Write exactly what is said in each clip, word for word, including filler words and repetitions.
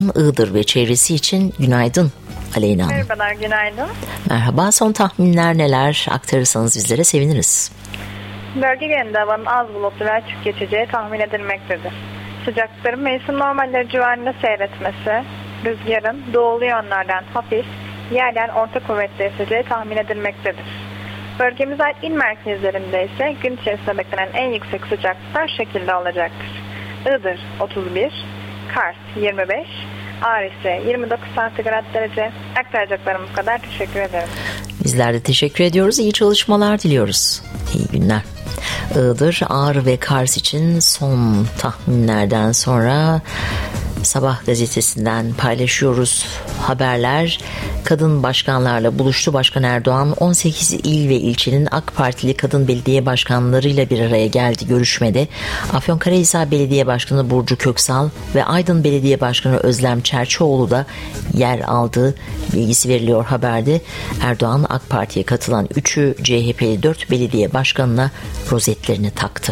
Iğdır ve çevresi için günaydın Aleyna Hanım. Merhabalar, günaydın. Merhaba, son tahminler neler aktarırsanız bizlere seviniriz. Bölge genelinde havanın az bulutlu ve açık geçeceği tahmin edilmektedir. Sıcaklıkların mevsim normalleri civarında seyretmesi, rüzgarın doğulu yönlerden hafif, yer yer orta kuvvetli eseceği tahmin edilmektedir. Bölgemize ait il merkezlerinde ise gün içerisinde beklenen en yüksek sıcaklıklar şekilde olacaktır. Iğdır otuz bir, Kars yirmi beş, Ağrı ise yirmi dokuz santigrat derece. Aktaracaklarım bu kadar. Teşekkür ederim. Bizler de teşekkür ediyoruz. İyi çalışmalar diliyoruz. İyi günler. Iğdır, Ağrı ve Kars için son tahminlerden sonra Sabah gazetesinden paylaşıyoruz haberler. Kadın başkanlarla buluştu. Başkan Erdoğan on sekiz il ve ilçenin AK Partili kadın belediye başkanlarıyla bir araya geldi görüşmede. Afyonkarahisar Belediye Başkanı Burcu Köksal ve Aydın Belediye Başkanı Özlem Çerçioğlu da yer aldığı bilgisi veriliyor haberde. Erdoğan AK Parti'ye katılan üçü C H P'li dört belediye başkanına rozetlerini taktı.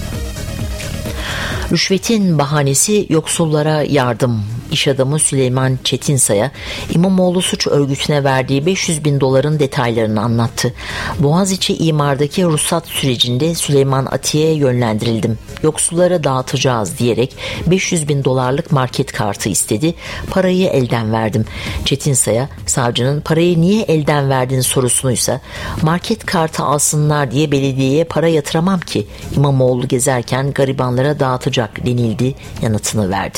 Rüşvetin bahanesi yoksullara yardım. İş adamı Süleyman Çetinsay'a İmamoğlu suç örgütüne verdiği beş yüz bin doların detaylarını anlattı. Boğaziçi imardaki ruhsat sürecinde Süleyman Atiye'ye yönlendirildim. Yoksullara dağıtacağız diyerek beş yüz bin dolarlık market kartı istedi. Parayı elden verdim. Çetinsay'a savcının parayı niye elden verdin sorusunuysa market kartı alsınlar diye belediyeye para yatıramam ki İmamoğlu gezerken garibanlara dağıtacak denildi yanıtını verdi.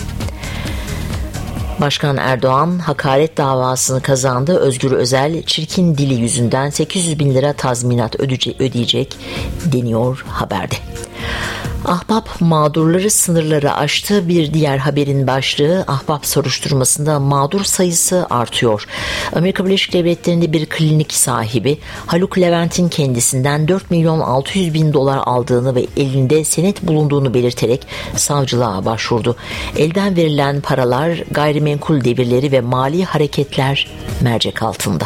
Başkan Erdoğan hakaret davasını kazandı. Özgür Özel çirkin dili yüzünden sekiz yüz bin lira tazminat ödeyecek deniyor haberde. Ahbap mağdurları sınırları aştı. Bir diğer haberin başlığı Ahbap soruşturmasında mağdur sayısı artıyor. Amerika Birleşik Devletleri'nde bir klinik sahibi Haluk Levent'in kendisinden dört milyon altı yüz bin dolar aldığını ve elinde senet bulunduğunu belirterek savcılığa başvurdu. Elden verilen paralar gayrimenkul devirleri ve mali hareketler mercek altında.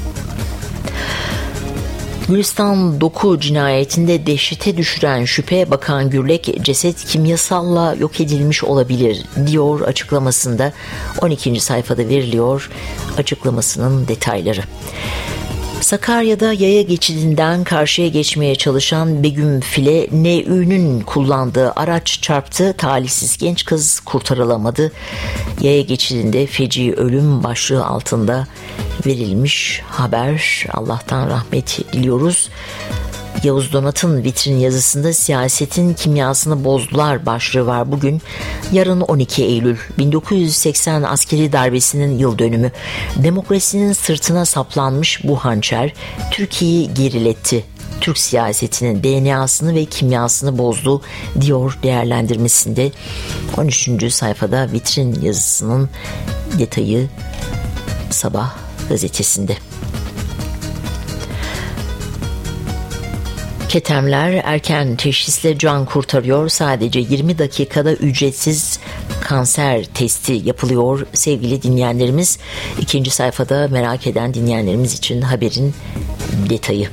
Gülistan Doku cinayetinde dehşete düşüren şüphe Bakan Gürlek ceset kimyasalla yok edilmiş olabilir diyor açıklamasında. on ikinci sayfada veriliyor açıklamasının detayları. Sakarya'da yaya geçidinden karşıya geçmeye çalışan Begüm File N Ü'nün kullandığı araç çarptı. Talihsiz genç kız kurtarılamadı. Yaya geçidinde feci ölüm başlığı altında verilmiş haber. Allah'tan rahmet diliyoruz. Yavuz Donat'ın vitrin yazısında siyasetin kimyasını bozdular başlığı var bugün. Yarın on iki Eylül bin dokuz yüz seksen askeri darbesinin yıl dönümü. Demokrasinin sırtına saplanmış bu hançer Türkiye'yi geriletti. Türk siyasetinin D N A'sını ve kimyasını bozdu diyor değerlendirmesinde. on üçüncü sayfada vitrin yazısının detayı Sabah gazetesinde. Ketemler erken teşhisle can kurtarıyor. Sadece yirmi dakikada ücretsiz kanser testi yapılıyor sevgili dinleyenlerimiz. İkinci sayfada merak eden dinleyenlerimiz için haberin detayı.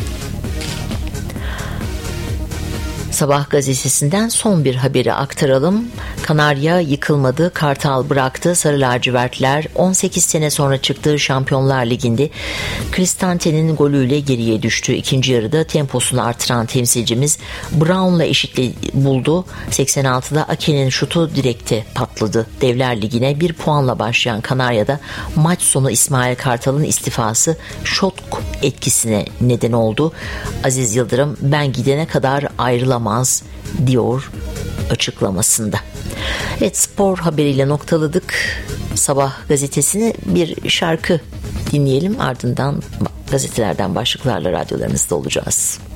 Sabah gazetesinden son bir haberi aktaralım. Kanarya yıkılmadı, Kartal bıraktı. Sarı lacivertler on sekiz sene sonra çıktığı Şampiyonlar Ligi'nde Kristante'nin golüyle geriye düştü. İkinci yarıda temposunu artıran temsilcimiz Brown'la eşitli buldu. seksen altıda Ake'nin şutu direkte patladı. Devler Ligi'ne bir puanla başlayan Kanarya'da maç sonu İsmail Kartal'ın istifası şok etkisine neden oldu. Aziz Yıldırım ben gidene kadar ayrılamaz diyor açıklamasında. Evet, spor haberiyle noktaladık Sabah gazetesini. Bir şarkı dinleyelim, ardından gazetelerden başlıklarla radyolarınızda olacağız.